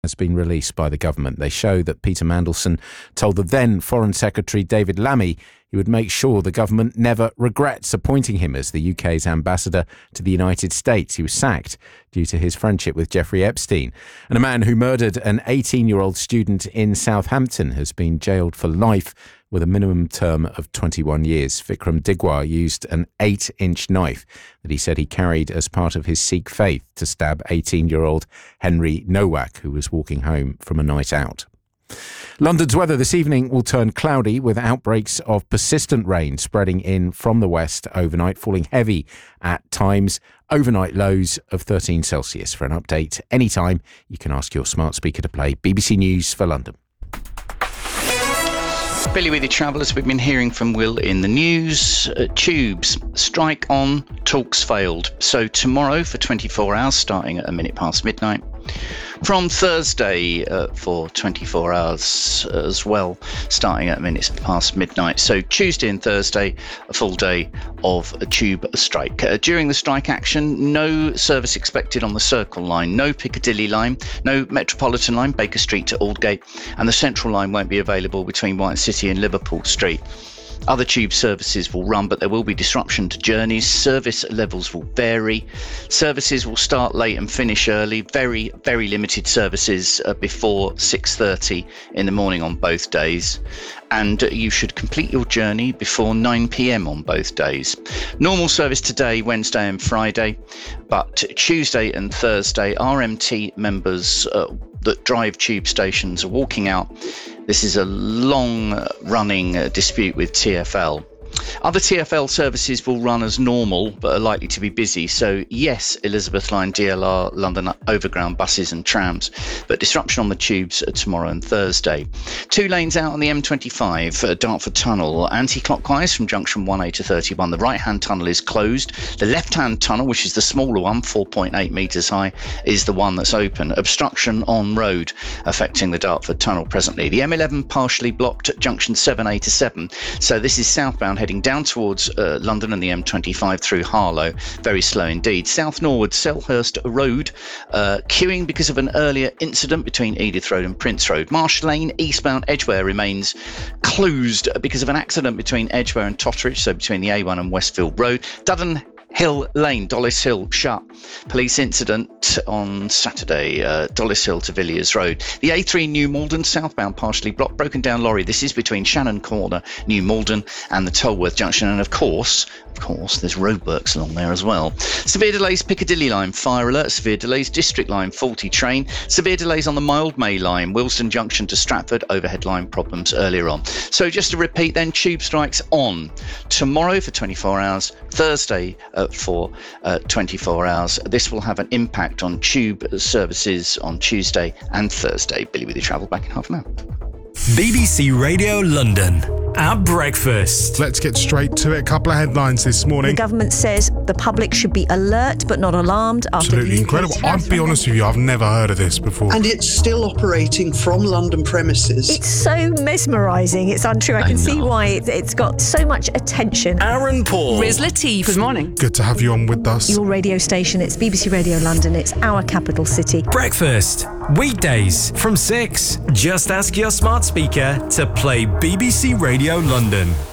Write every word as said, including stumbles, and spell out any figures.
has been released by the government. They show that Peter Mandelson told the then Foreign Secretary David Lammy he would make sure the government never regrets appointing him as the U K's ambassador to the United States. He was sacked due to his friendship with Jeffrey Epstein. And a man who murdered an eighteen-year-old student in Southampton has been jailed for life with a minimum term of twenty-one years. Vikram Digwar used an eight-inch knife that he said he carried as part of his Sikh faith to stab eighteen-year-old Henry Nowak, who was walking home from a night out. London's weather this evening will turn cloudy with outbreaks of persistent rain spreading in from the west overnight, falling heavy at times. Overnight lows of thirteen Celsius. For an update anytime, you can ask your smart speaker to play B B C News for London. Billy with your travellers. We've been hearing from Will in the news. Uh, tubes, strike on, talks failed. So tomorrow for twenty-four hours, starting at a minute past midnight. From Thursday uh, for twenty-four hours as well, starting at minutes past midnight. So Tuesday and Thursday, a full day of a tube strike. Uh, during the strike action, no service expected on the Circle line, no Piccadilly line, no Metropolitan line, Baker Street to Aldgate, and the Central line won't be available between White City and Liverpool Street. Other tube services will run, but there will be disruption to journeys. Service levels will vary. Services will start late and finish early. Very, very limited services uh, before six thirty in the morning on both days. And uh, you should complete your journey before nine p.m. on both days. Normal service today, Wednesday and Friday, but Tuesday and Thursday, R M T members uh, that drive tube stations are walking out. This is a long-running uh, dispute with T F L. Other T F L services will run as normal, but are likely to be busy. So yes, Elizabeth Line, D L R, London Overground buses and trams, but disruption on the tubes tomorrow and Thursday. Two lanes out on the M twenty-five, uh, Dartford Tunnel, anti-clockwise from junction one A to thirty-one. The right-hand tunnel is closed. The left-hand tunnel, which is the smaller one, four point eight metres high, is the one that's open. Obstruction on road affecting the Dartford Tunnel presently. The M eleven partially blocked at junction seven A to seven. So this is southbound heading down towards uh, London and the M twenty-five through Harlow. Very slow indeed. South norward, Selhurst Road, uh, queuing because of an earlier incident between Edith Road and Prince Road. Marsh Lane, eastbound Edgware remains closed because of an accident between Edgware and Totteridge, so between the A one and Westfield Road. Dudden Hill Lane, Dollis Hill, shut. Police incident on Saturday, uh, Dollis Hill to Villiers Road. The A three New Malden, southbound partially blocked, broken down lorry. This is between Shannon Corner, New Malden and the Tolworth Junction. And of course, of course, there's roadworks along there as well. Severe delays, Piccadilly line, fire alert. Severe delays, District line, faulty train. Severe delays on the Mildmay line, Wilston Junction to Stratford, overhead line problems earlier on. So just to repeat then, tube strikes on tomorrow for twenty-four hours, Thursday uh, for uh, twenty-four hours. This will have an impact on tube services on Tuesday and Thursday. Billy with your travel, back in half an hour. B B C Radio London at breakfast. Let's get straight to it. A couple of headlines this morning. The government says the public should be alert but not alarmed. After Absolutely incredible. I'll be honest with you, I've never heard of this before. And it's still operating from London premises. It's so mesmerising. It's untrue. I can I see why it, it's got so much attention. Aaron Paul. Riz Latif. Good morning. Good to have you on with us. Your radio station, it's B B C Radio London. It's our capital city. Breakfast. Weekdays from six. Just ask your smart speaker to play B B C Radio London.